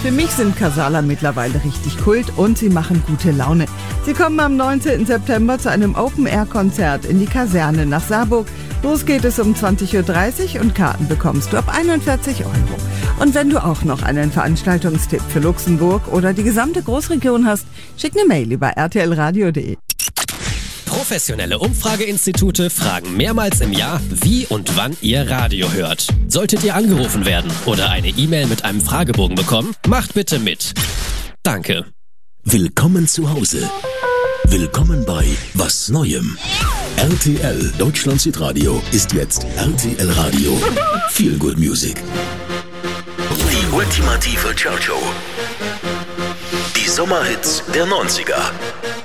Für mich sind Casala mittlerweile richtig Kult und sie machen gute Laune. Sie kommen am 19. September zu einem Open-Air-Konzert in die Kaserne nach Saarburg. Los geht es um 20.30 Uhr und Karten bekommst du ab 41 €. Und wenn du auch noch einen Veranstaltungstipp für Luxemburg oder die gesamte Großregion hast, schick eine Mail über rtlradio.de. Professionelle Umfrageinstitute fragen mehrmals im Jahr, wie und wann ihr Radio hört. Solltet ihr angerufen werden oder eine E-Mail mit einem Fragebogen bekommen, macht bitte mit. Danke. Willkommen zu Hause. Willkommen bei Was Neuem. RTL Deutschland Südradio ist jetzt RTL Radio. Feel Good Music. Die ultimative Chart-Show. Die Sommerhits der 90er.